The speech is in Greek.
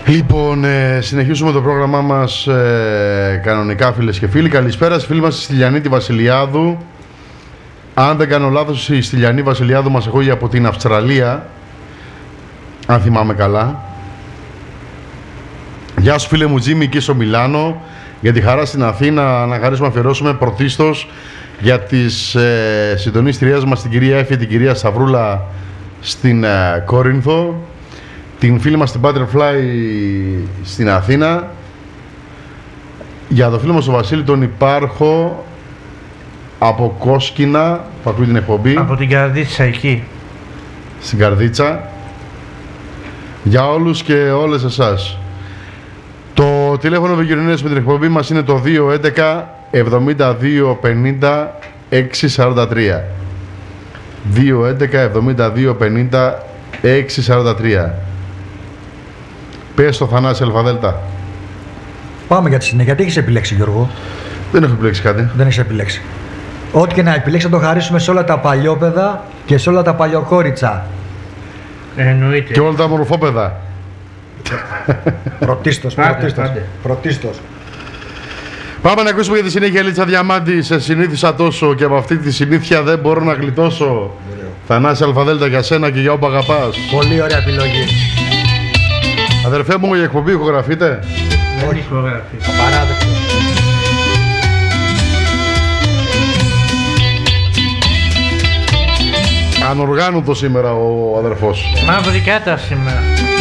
Λοιπόν, συνεχίζουμε το πρόγραμμά μας κανονικά, φίλες και φίλοι. Καλησπέρα στη φίλη μας στη Στυλιανή τη Βασιλιάδου. Αν δεν κάνω λάθος, η Στυλιανή Βασιλιάδου μας ακούει από την Αυστραλία, αν θυμάμαι καλά. Γεια σου φίλε μου Τζίμι εκεί στο Μιλάνο. Για τη χαρά στην Αθήνα να χαρίσουμε να αφιερώσουμε πρωτίστως για τις συντονίστριές μας την κυρία Έφη, την κυρία Σταυρούλα στην Κόρινθο, την φίλη μας την Butterfly στην Αθήνα, για το φίλο μας τον Βασίλη τον Υπάρχο από Κόσκινα που ακούει την εκπομπή, από την Καρδίτσα εκεί στην Καρδίτσα, για όλους και όλες εσάς. Το τηλέφωνο επικοινωνίας με την εκπομπή μας είναι το 211 72 50 643. 211 72 50 643. Πες στο Θανάση Αλφαδέλτα. Πάμε για τη συνέχεια. Τι έχεις επιλέξει, Γιώργο? Δεν έχω επιλέξει κάτι. Δεν έχεις επιλέξει. Ό,τι και να επιλέξει να το χαρίσουμε σε όλα τα παλιόπαιδα και σε όλα τα παλιοκόριτσα. Εννοείται. Και όλα τα μορφόπαιδα. Πρωτίστως. Πάμε να ακούσουμε για τη συνέχεια Λίτσα Διαμάντη. Σε συνήθισα τόσο και από αυτή τη συνήθεια δεν μπορώ να γλιτώσω. Θανάση Αλφαδέλτα για σένα και για όπου αγαπάς. Πολύ ωραία επιλογή. Αδερφέ μου, η εκπομπή ηχογραφείτε? Δεν ηχογραφεί. Απαράδεκτο. Ανοργάνωτο σήμερα ο αδερφός. Μαύρη κάτα σήμερα.